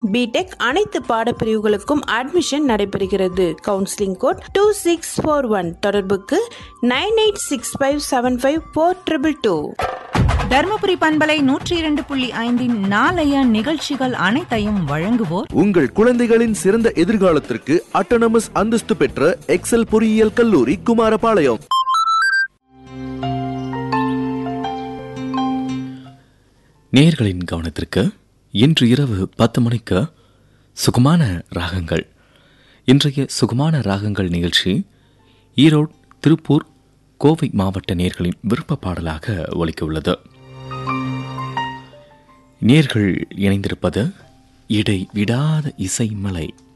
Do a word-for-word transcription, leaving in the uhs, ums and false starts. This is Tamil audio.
பிடெக் அனைத்து பாடப்பிரிவுகளுக்கும் அட்மிஷன் நடைபெறுகிறது. Counselling code two six four one. தொடர்புக்கு nine eight six five seven five four triple two. Dharmapuri பண்பலை நூற்றி இரண்டு புள்ளி ஐந்தின் நாளைய நிகழ்ச்சிகள் அனைத்தையும் வழங்குவோர் உங்கள் குழந்தைகளின் சிறந்த எதிர்காலத்திற்கு அட்டானமஸ் அந்தஸ்து பெற்ற எக்ஸல் பொறியியல் கல்லூரி குமாரபாளையம். நேயர்களின் கவனத்திற்கு இன்று இரவு பத்து மணிக்கு சுகமான ராகங்கள். இன்றைய சுகமான ராகங்கள் நிகழ்ச்சி ஈரோடு, திருப்பூர், கோவை மாவட்ட நேயர்களின் விருப்ப பாடலாக ஒலிக்க உள்ளது. நேயர்கள் இணைந்திருப்பது இடை விடாத இசைமலை.